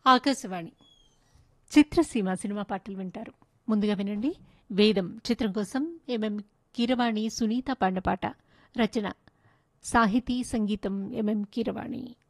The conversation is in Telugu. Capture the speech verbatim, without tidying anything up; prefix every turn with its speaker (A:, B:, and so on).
A: ఆకాశవాణి చిత్రసీమ సినిమా పాటలు వింటారు. ముందుగా వినండి వేదం చిత్రం కోసం ఎంఎం కీరవాణి సునీత పాండపాట రచన సాహితీ సంగీతం ఎంఎం కీరవాణి.